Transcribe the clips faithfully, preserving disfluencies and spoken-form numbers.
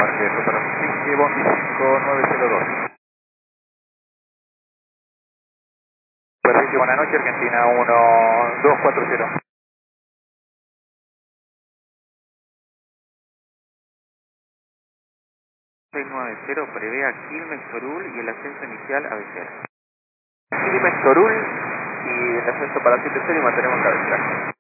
Parque Superficie, Bondi cinco nueve cero dos. Superficie, buenas noches, Argentina uno dos cuatro cero. seis nueve cero prevé a Quilmes, Torul y el ascenso inicial a Becerra. Quilmes, Torul y el ascenso para siete cero y mantenemos cabecera.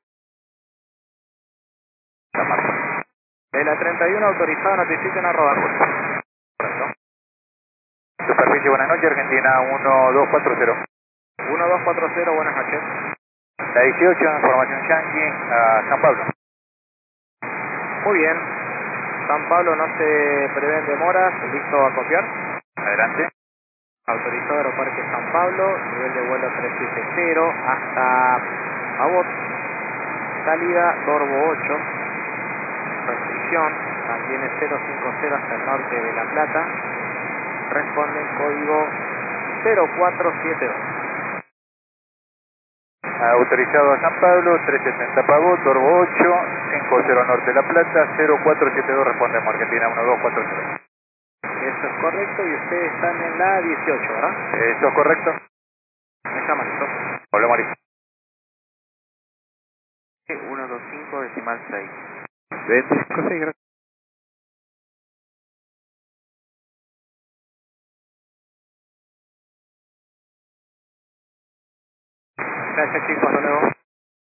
De la treinta y uno autorizado, notifiquen a rodar vuelta. Correcto. Superficie, buenas noches, Argentina uno dos cuatro cero. uno dos cuatro cero, buenas noches. La dieciocho, información Yankee a San Pablo. Muy bien. San Pablo no se prevén demoras, listo a copiar. Adelante. Autorizado Aeroparque San Pablo, nivel de vuelo trescientos setenta hasta Abot. Salida Torbo ocho. Restricción, también es cero cincuenta hasta el norte de La Plata. Responde el código cero cuatro siete dos. Autorizado a San Pablo, trescientos setenta Pavó, Torbo ocho, cinco cero Norte La Plata, cero cuatro siete dos, respondemos Argentina uno dos cuatro cero. Eso es correcto y ustedes están en la dieciocho, ¿verdad? ¿Eso es correcto? Me llama listo. Hola, Mauricio. ciento veinticinco decimal seis. veinticinco seis, gracias. Gracias chicos, hasta luego.